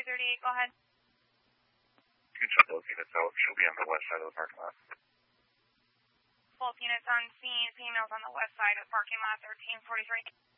238, go ahead. You can check both units out. She'll be on the west side of the parking lot. Both units on scene. Females on the west side of the parking lot, 1343.